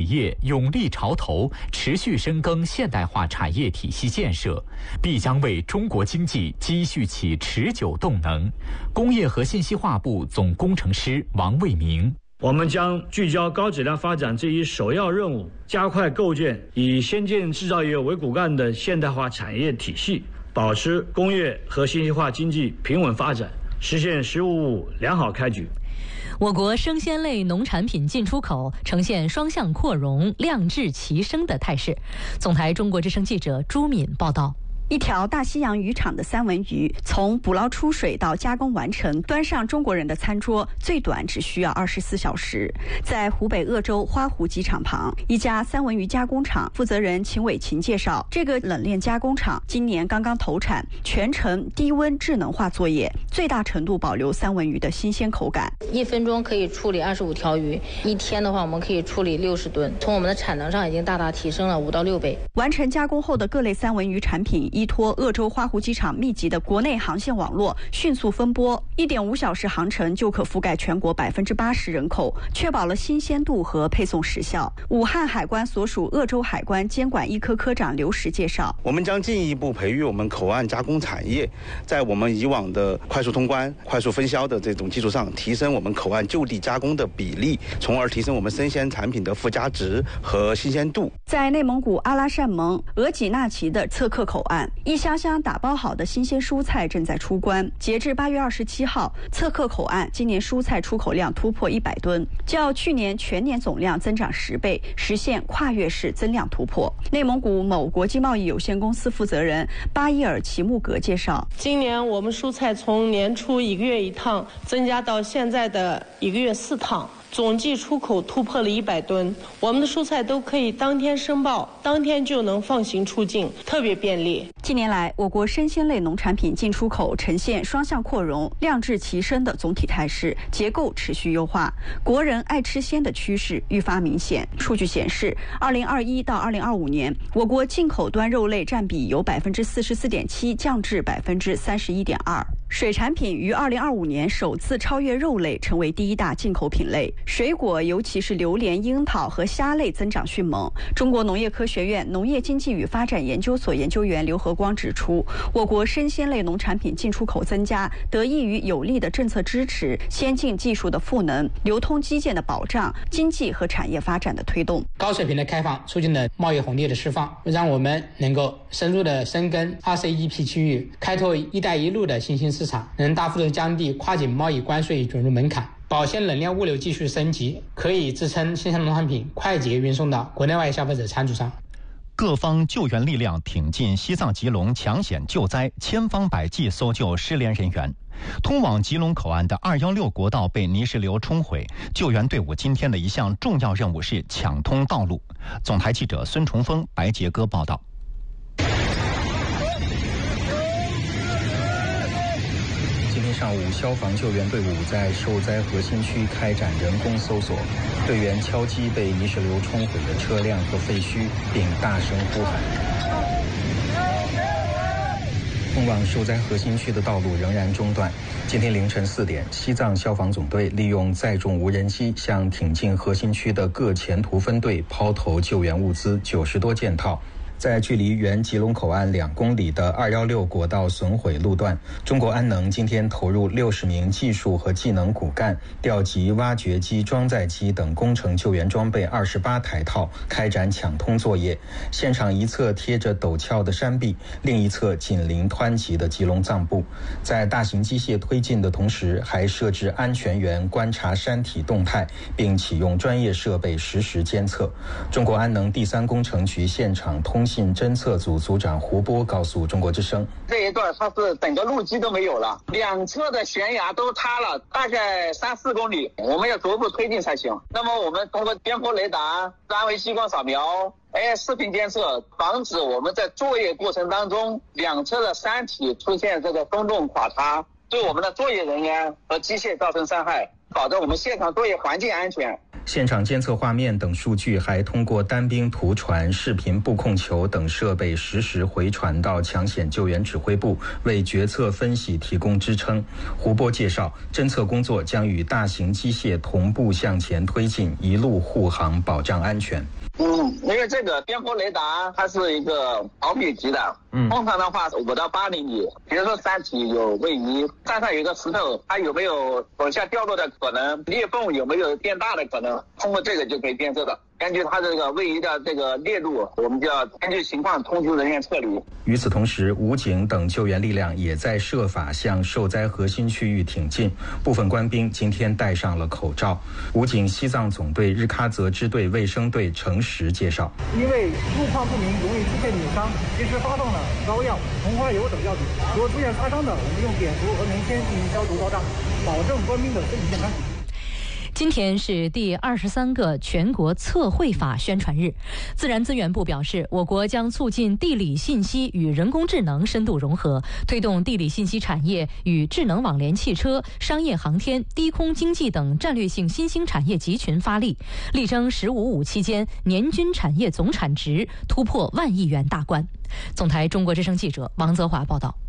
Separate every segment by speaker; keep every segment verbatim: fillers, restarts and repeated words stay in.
Speaker 1: 业勇立潮头，持续深耕现代化产业体系建设，必将为中国经济积蓄起持久动能。工业和信息化部总工程师王卫明。
Speaker 2: 我们将聚焦高质量发展这一首要任务，加快构建以先进制造业为骨干的现代化产业体系，保持工业和信息化经济平稳发展，实现“十五五”良好开局。
Speaker 3: 我国生鲜类农产品进出口呈现双向扩容、量质齐升的态势。总台中国之声记者朱敏报道。
Speaker 4: 一条大西洋渔场的三文鱼，从捕捞出水到加工完成，端上中国人的餐桌，最短只需要二十四小时。在湖北鄂州花湖机场旁，一家三文鱼加工厂负责人秦伟琴介绍，这个冷链加工厂今年刚刚投产，全程低温智能化作业，最大程度保留三文鱼的新鲜口感。
Speaker 5: 一分钟可以处理二十五条鱼，一天的话我们可以处理六十吨，从我们的产能上已经大大提升了五到六倍。
Speaker 4: 完成加工后的各类三文鱼产品，依托鄂州花湖机场密集的国内航线网络，迅速分拨，一点五小时航程就可覆盖全国百分之八十人口，确保了新鲜度和配送时效。武汉海关所属鄂州海关监管一科科长刘石介绍，
Speaker 6: 我们将进一步培育我们口岸加工产业，在我们以往的快速通关、快速分销的这种基础上，提升我们口岸就地加工的比例，从而提升我们生鲜产品的附加值和新鲜度。
Speaker 4: 在内蒙古阿拉善盟额济纳旗的侧克口岸，一箱箱打包好的新鲜蔬菜正在出关。截至八月二十七号，侧克口岸今年蔬菜出口量突破一百吨，较去年全年总量增长十倍，实现跨越式增量突破。内蒙古某国际贸易有限公司负责人巴伊尔齐木格介绍，
Speaker 7: 今年我们蔬菜从年初一个月一趟增加到现在的一个月四趟，总计出口突破了一百吨。我们的蔬菜都可以当天申报，当天就能放行出境，特别便利。
Speaker 4: 近年来，我国生鲜类农产品进出口呈现双向扩容、量质齐升的总体态势，结构持续优化，国人爱吃鲜的趋势愈发明显。数据显示，二零二一到二零二五年，我国进口端肉类占比由百分之四十四点七降至百分之三十一点二。水产品于二零二五年首次超越肉类，成为第一大进口品类。水果，尤其是榴莲、樱桃和虾类增长迅猛。中国农业科学院农业经济与发展研究所研究员刘和光指出，我国生鲜类农产品进出口增加，得益于有力的政策支持、先进技术的赋能、流通基建的保障、经济和产业发展的推动。
Speaker 8: 高水平的开放促进了贸易红利的释放，让我们能够深入的深耕 R C E P 区域，开拓一带一路的新兴市场，能大幅度降低跨境贸易关税准入门槛。保鲜冷链物流继续升级，可以支撑新鲜农产品快捷运送到国内外消费者餐桌上。
Speaker 9: 各方救援力量挺进西藏吉隆抢险救灾，千方百计搜救失联人员。通往吉隆口岸的二一六国道被泥石流冲毁，救援队伍今天的一项重要任务是抢通道路。总台记者孙崇峰、白杰哥报道。
Speaker 10: 今天上午，消防救援队伍在受灾核心区开展人工搜索，队员敲击被泥石流冲毁的车辆和废墟，并大声呼喊。通往受灾核心区的道路仍然中断。今天凌晨四点，西藏消防总队利用载重无人机向挺进核心区的各前途分队抛投救援物资九十多件套。在距离原吉隆口岸两公里的二一六国道损毁路段，中国安能今天投入六十名技术和技能骨干，调集挖掘机、装载机等工程救援装备二十八台套，开展抢通作业。现场一侧贴着陡峭的山壁，另一侧紧邻湍急的吉隆藏布。在大型机械推进的同时，还设置安全员观察山体动态，并启用专业设备实时监测。中国安能第三工程局现场通信侦测组组长胡波告诉中国之声，
Speaker 11: 这一段它是整个路基都没有了，两侧的悬崖都塌了，大概三四公里，我们要逐步推进才行。那么我们通过边坡雷达、三维激光扫描、A I 视频监测，防止我们在作业过程当中两侧的山体出现这个松动垮塌，对我们的作业人员和机械造成伤害，保证我们现场作业环境安全。
Speaker 10: 现场监测画面等数据还通过单兵图传、视频布控球等设备实时回传到抢险救援指挥部，为决策分析提供支撑。胡波介绍，侦测工作将与大型机械同步向前推进，一路护航，保障安全。
Speaker 11: 嗯，因为这个边坡雷达它是一个毫米级的，嗯，通常的话五到八厘米。比如说山体有位移，山上有一个石头，它有没有往下掉落的可能？裂缝有没有变大的可能？通过这个就可以监测的。根据它这个位移的这个裂度，我们就要根据情况通知人员撤离。
Speaker 10: 与此同时，武警等救援力量也在设法向受灾核心区域挺进。部分官兵今天戴上了口罩。武警西藏总队日喀则支队卫生队程实介绍，
Speaker 12: 因为路况不明容易出现扭伤，及时发动了膏药、红花油等药品。如果出现擦伤的，我们用碘伏和棉签进行消毒包扎，保证官兵的身体健康。
Speaker 3: 今天是第二十三个全国测绘法宣传日。自然资源部表示，我国将促进地理信息与人工智能深度融合，推动地理信息产业与智能网联汽车、商业航天、低空经济等战略性新兴产业集群发力，力争“十五五”期间年均产业总产值突破万亿元大关。总台中国之声记者王泽华报道。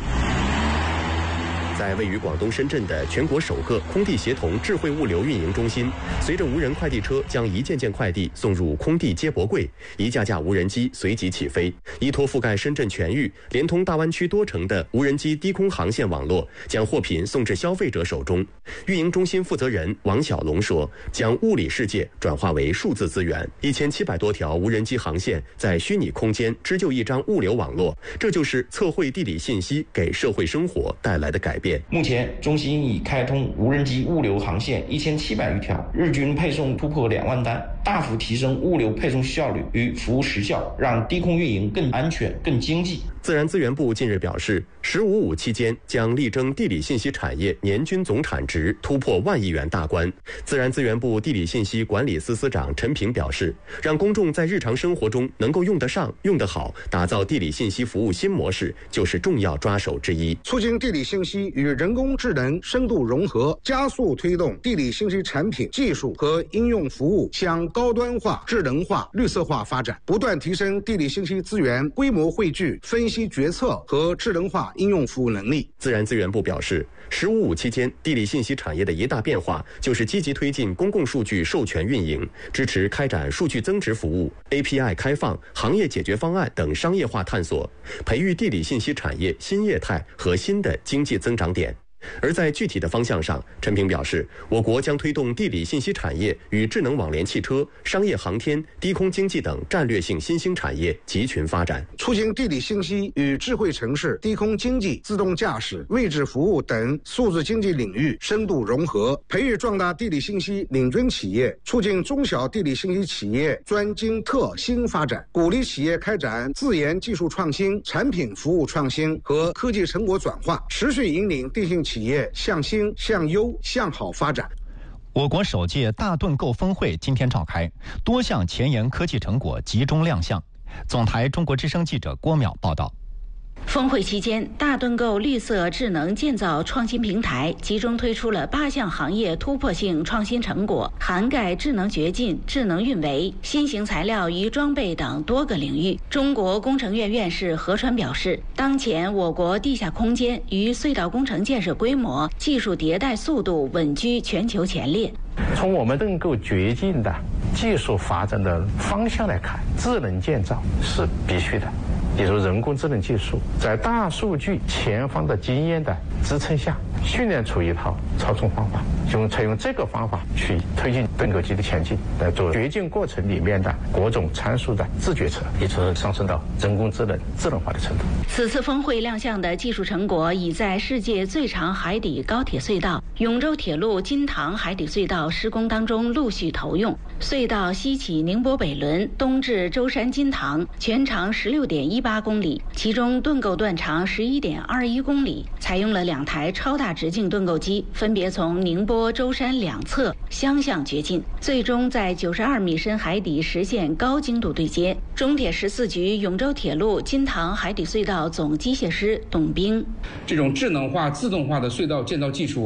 Speaker 13: 在位于广东深圳的全国首个空地协同智慧物流运营中心，随着无人快递车将一件件快递送入空地接驳柜，一架架无人机随即起飞，依托覆盖深圳全域、连通大湾区多城的无人机低空航线网络，将货品送至消费者手中。运营中心负责人王小龙说：“将物理世界转化为数字资源，一千七百多条无人机航线在虚拟空间织就一张物流网络，这就是测绘地理信息给社会生活带来的改变。”
Speaker 14: 目前，中心已开通无人机物流航线一千七百余条，日均配送突破两万单，大幅提升物流配送效率与服务时效，让低空运营更安全、更经济。
Speaker 13: 自然资源部近日表示，“十五五”期间将力争地理信息产业年均总产值突破万亿元大关。自然资源部地理信息管理司司长陈平表示，让公众在日常生活中能够用得上、用得好，打造地理信息服务新模式，就是重要抓手之一。
Speaker 15: 促进地理信息与人工智能深度融合，加速推动地理信息产品、技术和应用服务向高端化、智能化、绿色化发展，不断提升地理信息资源规模汇聚、分析决策和智能化应用服务能力。
Speaker 13: 自然资源部表示，“十五五”期间，地理信息产业的一大变化就是积极推进公共数据授权运营，支持开展数据增值服务、A P I 开放、行业解决方案等商业化探索，培育地理信息产业新业态和新的经济增长点。而在具体的方向上，陈平表示，我国将推动地理信息产业与智能网联汽车、商业航天、低空经济等战略性新兴产业集群发展，
Speaker 15: 促进地理信息与智慧城市、低空经济、自动驾驶、位置服务等数字经济领域深度融合，培育壮大地理信息领军企业，促进中小地理信息企业专精特新发展，鼓励企业开展自研技术创新、产品服务创新和科技成果转化，持续引领地信企业向新、向优、向好发展。
Speaker 9: 我国首届大盾构峰会今天召开，多项前沿科技成果集中亮相。总台中国之声记者郭淼报道。
Speaker 16: 峰会期间，大盾构绿色智能建造创新平台集中推出了八项行业突破性创新成果，涵盖智能掘进、智能运维、新型材料与装备等多个领域。中国工程院院士何川表示，当前我国地下空间与隧道工程建设规模、技术迭代速度稳居全球前列。
Speaker 17: 从我们盾构掘进的技术发展的方向来看，智能建造是必须的。比如人工智能技术在大数据前方的经验的支撑下，训练出一套操纵方法，就采用这个方法去推进盾构机的前进，来做掘进过程里面的各种参数的自决策，一直上升到人工智能智能化的程度。
Speaker 16: 此次峰会亮相的技术成果已在世界最长海底高铁隧道永州铁路金塘海底隧道施工当中陆续投用。隧道西起宁波北仑，东至舟山金塘，全长十六点一八公里，其中盾构段长十一点二一公里，采用了两台超大直径盾构机，分别从宁波、舟山两侧相向掘进，最终在九十二米深海底实现高精度对接。中铁十四局永州铁路金塘海底隧道总机械师董兵：
Speaker 18: 这种智能化、自动化的隧道建造技术，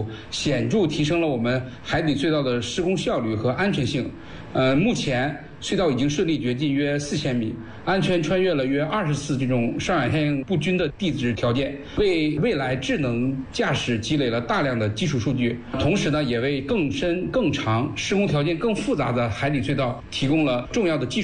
Speaker 18: 显著提升了我们海底隧道的施工效率和安全性。呃，目前隧道已经顺利掘进约四千米，安全穿越了约二十次这种上下线不均的地质条件，为未来智能驾驶积累了大量的基础数据。同时呢，也为更深、更长、施工条件更复杂的海底隧道提供了重要的技术。